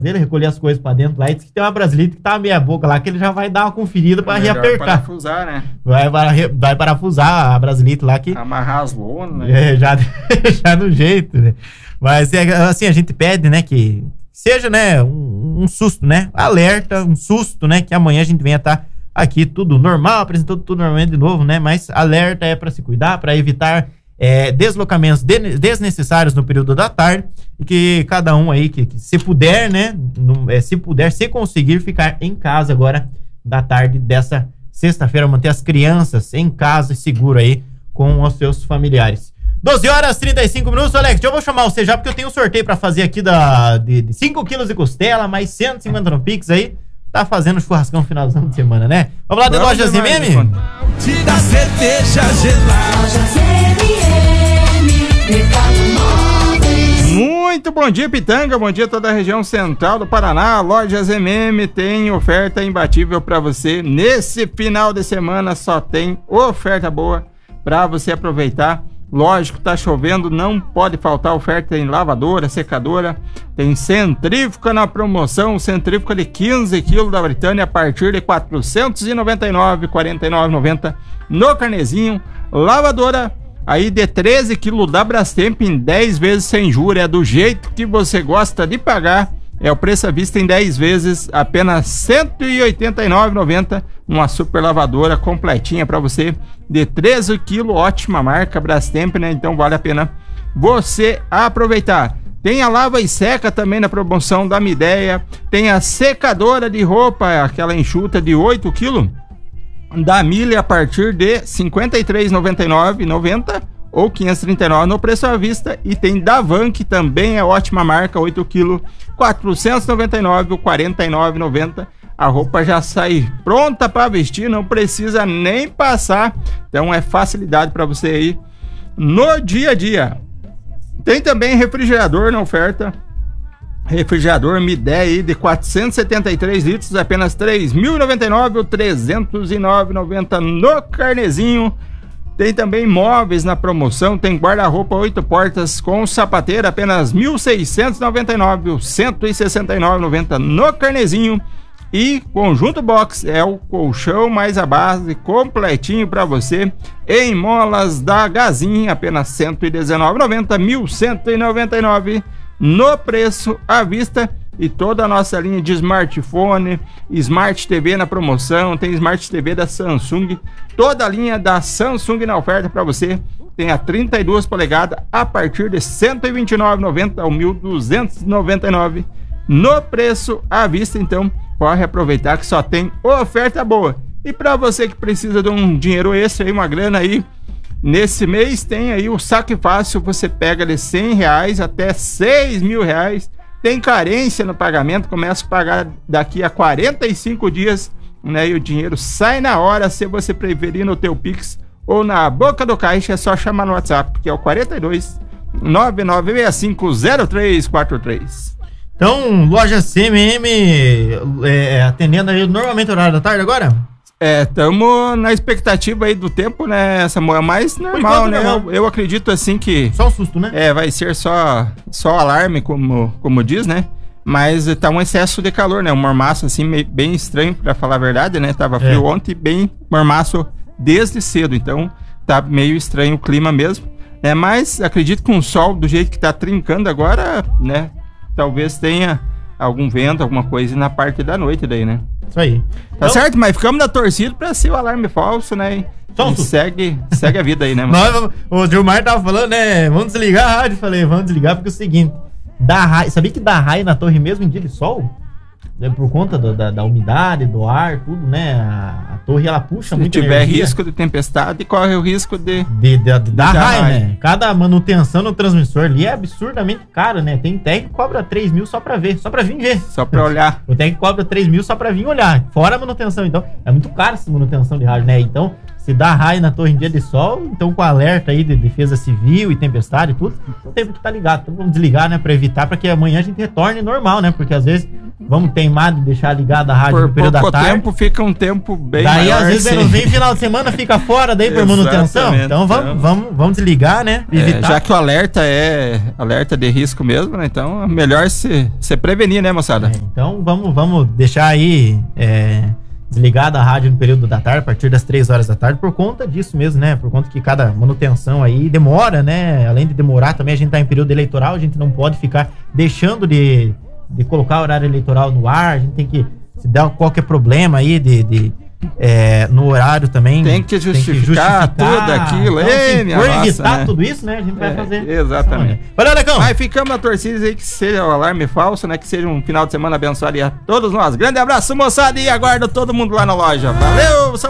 Ele recolher as coisas pra dentro lá e diz que tem uma Brasilite que tá meia boca lá, que ele já vai dar uma conferida pra reapertar. Vai parafusar, né? Vai parafusar a Brasilite lá que... Amarrar as lonas, né? Já no jeito, né? Mas, assim, a gente pede, né, que seja, né, um susto, né? Alerta, um susto, né? Que amanhã a gente venha estar aqui tudo normal, apresentando tudo normalmente de novo, né? Mas alerta é pra se cuidar, pra evitar... deslocamentos desnecessários no período da tarde e que cada um aí que se puder, né, se conseguir ficar em casa agora da tarde dessa sexta-feira, manter as crianças em casa seguro aí com os seus familiares. 12h35. Alex, eu vou chamar você já porque eu tenho um sorteio pra fazer aqui de 5 quilos de costela, mais 150 no Pix aí. Tá fazendo churrascão finalzão de semana, né? Vamos lá de Lojas MM? Da cerveja gelada. Muito bom dia, Pitanga, bom dia a toda a região central do Paraná. Lojas MM tem oferta imbatível para você. Nesse final de semana só tem oferta boa para você aproveitar. Lógico, tá chovendo, não pode faltar oferta em lavadora, secadora. Tem centrífuga na promoção, centrífuga de 15 kg da Britânia a partir de R$ 499,00, R$ 49,90 no carnezinho. Lavadora aí de 13 kg da Brastemp em 10 vezes sem juros, é do jeito que você gosta de pagar. É o preço à vista em 10 vezes, apenas R$ 189,90. Uma super lavadora completinha para você, de 13 kg, ótima marca, Brastemp, né? Então vale a pena você aproveitar. Tem a lava e seca também na promoção da Midea. Tem a secadora de roupa, aquela enxuta de 8 kg, da Mille a partir de R$ 53,99,90 ou R$ 539 no preço à vista. E tem da Van, que também é ótima marca, 8 kg, R$ 499 ou R$ 49,90. A roupa já sai pronta para vestir, não precisa nem passar. Então é facilidade para você aí no dia a dia. Tem também refrigerador na oferta. Refrigerador Midea aí de 473 litros, apenas R$ 3.099 ou R$ 309,90 no carnezinho. Tem também móveis na promoção, tem guarda-roupa 8 portas com sapateira, apenas R$ 1.699 ou R$ 169,90 no carnezinho. E conjunto box é o colchão mais a base completinho para você em molas da Gazin, apenas R$ 119,90, R$ 1.199 no preço à vista. E toda a nossa linha de smartphone, Smart TV na promoção, tem Smart TV da Samsung, toda a linha da Samsung na oferta para você. Tem a 32 polegadas a partir de R$ 129,90 ao R$ 1.299 no preço à vista. Então corre aproveitar que só tem oferta boa. E para você que precisa de um dinheiro extra aí, uma grana aí, nesse mês tem aí o Saque Fácil, você pega de R$100 até R$6.000. Tem carência no pagamento, começa a pagar daqui a 45 dias, né? E o dinheiro sai na hora. Se você preferir no teu Pix ou na boca do caixa, é só chamar no WhatsApp, que é o 42 99650343. Então, loja CMM atendendo aí normalmente o horário da tarde agora? Estamos na expectativa aí do tempo, né, Samuel? Mais normal, né? Eu acredito assim que... Só um susto, né? Vai ser só alarme, como diz, né? Mas tá um excesso de calor, né? Um mormaço assim bem estranho, pra falar a verdade, né? Tava frio ontem, bem mormaço desde cedo, então tá meio estranho o clima mesmo, né? Mas acredito que com o sol do jeito que tá trincando agora, né? Talvez tenha algum vento, alguma coisa na parte da noite daí, né? Isso aí. Tá certo, mas ficamos na torcida pra ser o alarme falso, né? E segue a vida aí, né, mano? O Gilmar tava falando, né? Vamos desligar a rádio. Falei, vamos desligar porque é o seguinte: sabia que dá raio na torre mesmo em dia de sol? Por conta da umidade, do ar, tudo, né? A torre ela puxa muito energia. Se tiver risco de tempestade, corre o risco de dar raio, né? Cada manutenção no transmissor ali é absurdamente caro, né? Tem técnico que cobra 3 mil só pra vir ver. Só pra olhar. O técnico cobra 3 mil só pra vir olhar. Fora a manutenção, então. É muito caro essa manutenção de rádio, né? Então, se dá raio na torre em dia de sol, então com alerta aí de defesa civil e tempestade e tudo, não tem que estar ligado. Então vamos desligar, né? Pra evitar, pra que amanhã a gente retorne normal, né? Porque às vezes vamos teimar de deixar ligada a rádio no período da tarde. Tempo fica um tempo bem daí maior. Às vezes vem final de semana, fica fora daí por manutenção. Então vamos desligar, né? Evitar. Já que o alerta é alerta de risco mesmo, né? Então é melhor se prevenir, né, moçada? Então vamos deixar aí desligada a rádio no período da tarde, a partir das 3 horas da tarde, por conta disso mesmo, né? Por conta que cada manutenção aí demora, né? Além de demorar, também a gente tá em período eleitoral, a gente não pode ficar deixando de colocar o horário eleitoral no ar, a gente tem que, se der qualquer problema aí no horário também, tem que justificar tudo aquilo, então, por evitar tudo isso, né? A gente vai fazer. Exatamente. Valeu, Lecão! Mas ficamos na torcida aí que seja o alarme falso, né? Que seja um final de semana abençoado a todos nós. Grande abraço, moçada, e aguardo todo mundo lá na loja. Valeu!